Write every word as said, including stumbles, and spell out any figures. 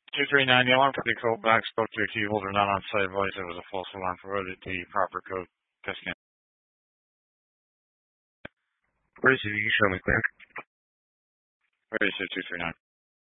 two three nine, the alarm company called back, spoke to a key holder not on site, advised it was a false alarm, provided the proper code. Testing. Where is it? You show me clear. Where is it, two three nine?